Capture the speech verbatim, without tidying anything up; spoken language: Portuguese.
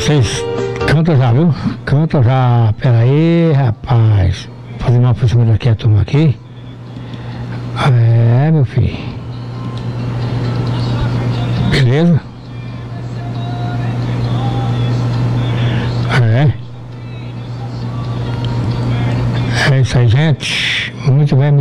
Vocês canta já, viu? Canta já. Pera aí, rapaz. Vou fazer uma por cima daqui a turma aqui. É, meu filho. Beleza? É. É isso aí, gente. Muito bem.